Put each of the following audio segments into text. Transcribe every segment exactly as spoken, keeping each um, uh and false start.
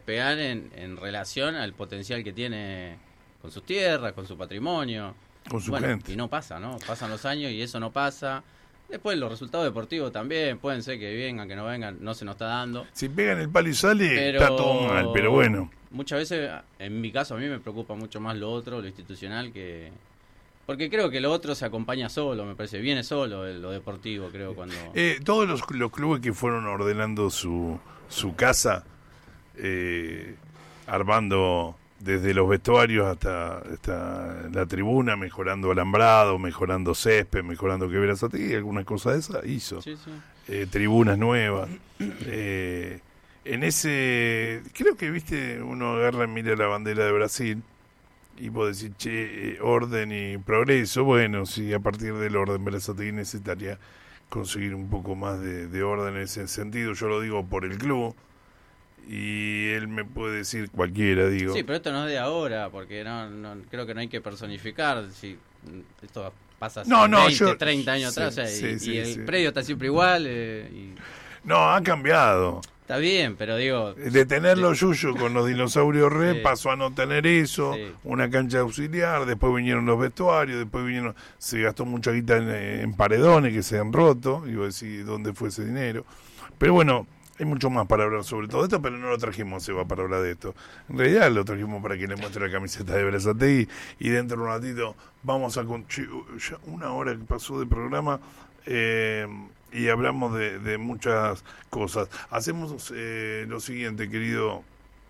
despegar en, en relación al potencial que tiene con sus tierras, con su patrimonio. Con su bueno, gente. Y no pasa, ¿no? Pasan los años y eso no pasa. Después los resultados deportivos también, pueden ser que vengan, que no vengan, no se nos está dando. Si pegan el palo y sale, pero está todo mal, pero bueno. Muchas veces, en mi caso, a mí me preocupa mucho más lo otro, lo institucional, que... Porque creo que lo otro se acompaña solo, me parece, viene solo lo deportivo, creo, cuando... Eh, todos los, los clubes que fueron ordenando su, su casa, eh, armando desde los vestuarios hasta, hasta la tribuna, mejorando alambrado, mejorando césped, mejorando que veras a ti, alguna cosa de esa hizo. Sí, sí. Eh, tribunas nuevas. Eh, en ese, creo que, viste, uno agarra y mira la bandera de Brasil y vos decís, che, eh, orden y progreso. Bueno, si a partir del orden Berazategui necesitaría conseguir un poco más de, de orden en ese sentido. Yo lo digo por el club. Y él me puede decir cualquiera, digo. Sí, pero esto no es de ahora, porque no, no creo que no hay que personificar. Si esto pasa hace no, no, veinte, yo, treinta años sí, atrás, o sea, sí, y, sí, y el sí. predio está siempre igual. Eh, y... No, ha cambiado. Está bien, pero digo... De tenerlo Yuyo con los dinosaurios re, sí. pasó a no tener eso, sí. una cancha auxiliar, después vinieron los vestuarios, después vinieron, se gastó mucha guita en, en paredones que se han roto, y vos decís, ¿dónde fue ese dinero? Pero bueno, hay mucho más para hablar sobre todo esto, pero no lo trajimos, Seba, para hablar de esto. En realidad lo trajimos para que le muestre la camiseta de Berazategui, y dentro de un ratito vamos a... Con, ya una hora que pasó de programa... Eh, y hablamos de, de muchas cosas. Hacemos eh, lo siguiente, querido.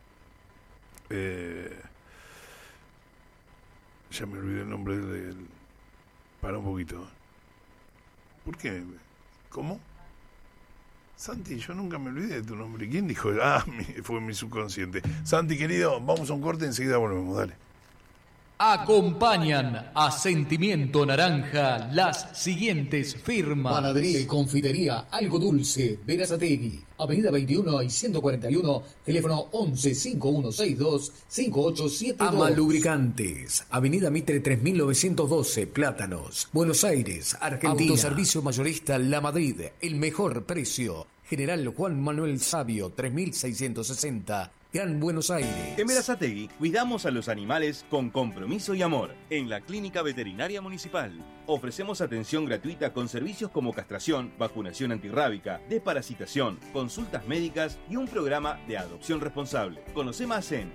Eh, ya me olvidé el nombre del... Para un poquito. ¿Por qué? ¿Cómo? Santi, yo nunca me olvidé de tu nombre. ¿Quién dijo? Ah, mi, fue mi subconsciente. Santi, querido, vamos a un corte, enseguida volvemos, dale. Acompañan a Sentimiento Naranja las siguientes firmas: Panadería y confitería Algo Dulce, Berazategui, Avenida veintiuno y ciento cuarenta y uno, teléfono once, cinco uno seis dos, cinco ocho siete dos. Ama Lubricantes, Avenida Mitre tres mil novecientos doce, Plátanos, Buenos Aires, Argentina. Autoservicio Mayorista La Madrid, el mejor precio. General Juan Manuel Sabio, tres mil seiscientos sesenta, Gran Buenos Aires. En Berazategui cuidamos a los animales con compromiso y amor. En la Clínica Veterinaria Municipal ofrecemos atención gratuita con servicios como castración, vacunación antirrábica, desparasitación, consultas médicas y un programa de adopción responsable. Conoce más en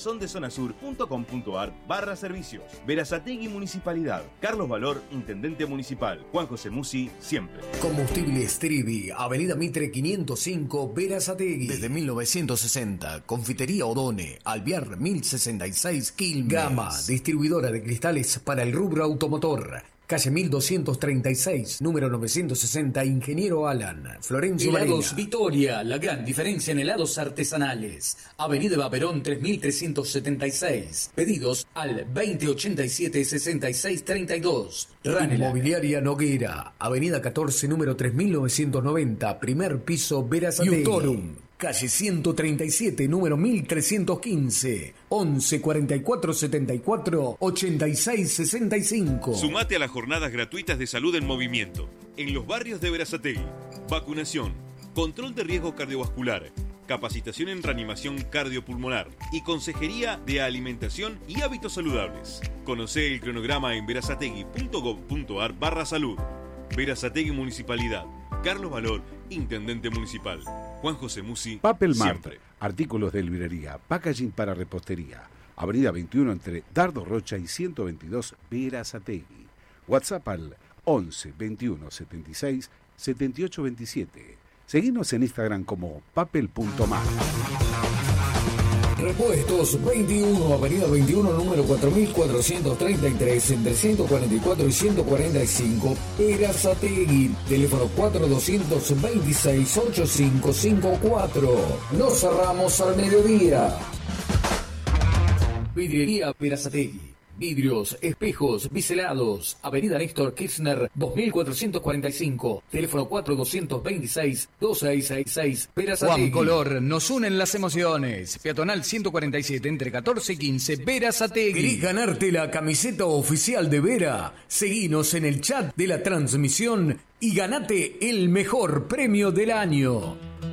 corazondezonasur.com.ar barra servicios. Berazategui Municipalidad. Carlos Valor, Intendente Municipal. Juan José Musi, siempre. Combustible Stribi, Avenida Mitre quinientos cinco, Berazategui. Desde mil novecientos sesenta, Confitería Odone, Alvear mil sesenta y seis, Quilmes. Gama, distribuidora de cristales para el rubro automotor. Calle mil doscientos treinta y seis, número novecientos sesenta, Ingeniero Alan, Florencio Helados Varela. Vitoria, la gran diferencia en helados artesanales. Avenida Baperón tres mil trescientos setenta y seis. Pedidos al veinte ochenta y siete, sesenta y seis treinta y dos. Ranela. Inmobiliaria Noguera, Avenida catorce, número tres mil novecientos noventa, primer piso, Berazategui. Utorum, calle ciento treinta y siete, número mil trescientos quince, once cuarenta y cuatro setenta y cuatro, ochenta y seis sesenta y cinco. Sumate a las jornadas gratuitas de salud en movimiento en los barrios de Berazategui. Vacunación, control de riesgo cardiovascular, capacitación en reanimación cardiopulmonar y consejería de alimentación y hábitos saludables. Conocé el cronograma en berazategui.gov.ar barra salud. Berazategui Municipalidad. Carlos Valor, Intendente Municipal. Juan José Musi, Papel Mart, siempre. artículos de librería, packaging para repostería. Avenida veintiuno entre Dardo Rocha y ciento veintidós, Berazategui. WhatsApp al once, veintiuno, setenta y seis, setenta y ocho veintisiete. Seguinos en Instagram como papel.mart. Repuestos veintiuno, Avenida veintiuno, número cuatro mil cuatrocientos treinta y tres, entre ciento cuarenta y cuatro y ciento cuarenta y cinco, Berazategui, teléfono cuatro dos dos seis, ocho cinco cinco cuatro. Nos cerramos al mediodía. Vidriería Berazategui. Vidrios, espejos, biselados. Avenida Néstor Kirchner, dos mil cuatrocientos cuarenta y cinco. Teléfono cuatro dos dos seis, dos seis seis seis. Berazategui. Juan Color, nos unen las emociones. Peatonal ciento cuarenta y siete, entre catorce y quince, Berazategui. ¿Querés ganarte la camiseta oficial de Vera? Seguinos en el chat de la transmisión y ganate el mejor premio del año.